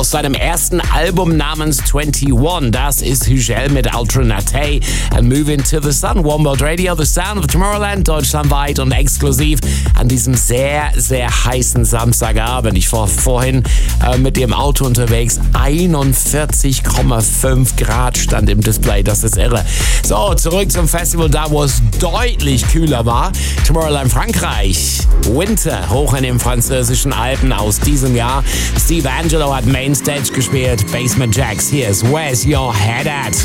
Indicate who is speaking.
Speaker 1: aus seinem ersten Album namens 21. Das ist Hügel mit Alternate and Moving to the Sun. One World Radio, the sound of Tomorrowland, deutschlandweit und exklusiv an diesem sehr, sehr heißen Samstagabend. Ich war vorhin mit dem Auto unterwegs. 41,5 Grad stand im Display. Das ist irre. So, zurück zum Festival, da wo es deutlich kühler war. Tomorrowland Frankreich. Winter, hoch in den französischen Alpen aus diesem Jahr. Steve Angelo hat Mainstage gespielt. Basement Jaxx, hier ist Where's Your Head At?